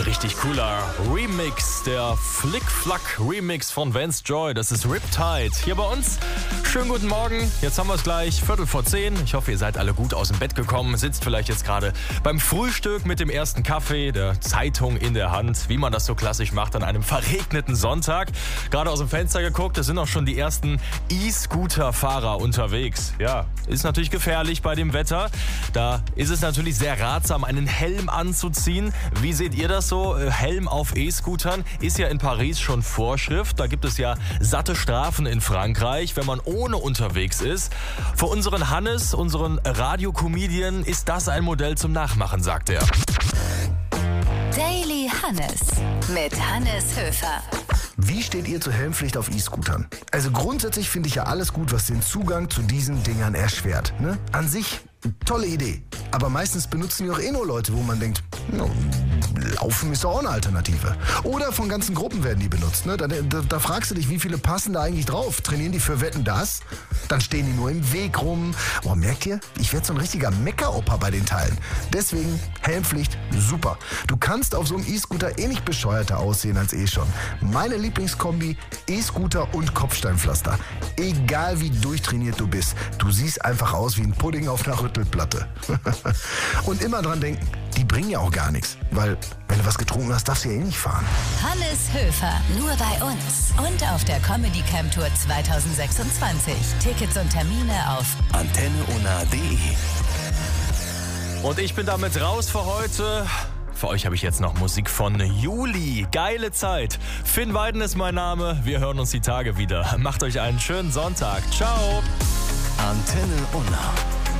Richtig cooler Remix, der Flick-Flack-Remix von Vance Joy. Das ist Riptide. Hier bei uns. Schönen guten Morgen. Jetzt haben wir es gleich, 9:45. Ich hoffe, ihr seid alle gut aus dem Bett gekommen. Sitzt vielleicht jetzt gerade beim Frühstück mit dem ersten Kaffee, der Zeitung in der Hand, wie man das so klassisch macht an einem verregneten Sonntag. Gerade aus dem Fenster geguckt, es sind auch schon die ersten E-Scooter-Fahrer unterwegs. Ja, ist natürlich gefährlich bei dem Wetter. Da ist es natürlich sehr ratsam, einen Helm anzuziehen. Wie seht ihr das so? Helm auf E-Scootern ist ja in Paris schon Vorschrift. Da gibt es ja satte Strafen in Frankreich, wenn man ohne unterwegs ist. Für unseren Hannes, unseren Radio-Comedian, ist das ein Modell zum Nachmachen, sagt er. Daily Hannes mit Hannes Höfer. Wie steht ihr zur Helmpflicht auf E-Scootern? Also grundsätzlich finde ich ja alles gut, was den Zugang zu diesen Dingern erschwert. Ne? An sich, tolle Idee. Aber meistens benutzen die auch nur Leute, wo man denkt, Laufen ist doch auch eine Alternative. Oder von ganzen Gruppen werden die benutzt. Ne? Da fragst du dich, wie viele passen da eigentlich drauf? Trainieren die für Wetten, das? Dann stehen die nur im Weg rum. Boah, merkt ihr? Ich werde so ein richtiger Meckeroper bei den Teilen. Deswegen Helmpflicht, super. Du kannst auf so einem E-Scooter nicht bescheuerter aussehen als schon. Meine Lieblingskombi, E-Scooter und Kopfsteinpflaster. Egal wie durchtrainiert du bist, du siehst einfach aus wie ein Pudding auf einer Rüttelplatte. Und immer dran denken, die bringen ja auch gar nichts. Weil, wenn du was getrunken hast, darfst du ja nicht fahren. Hannes Höfer, nur bei uns. Und auf der Comedy Camp Tour 2026. Tickets und Termine auf antenneona.de. Und ich bin damit raus für heute. Für euch habe ich jetzt noch Musik von Juli. Geile Zeit. Finn Weiden ist mein Name. Wir hören uns die Tage wieder. Macht euch einen schönen Sonntag. Ciao. Antenne Unna.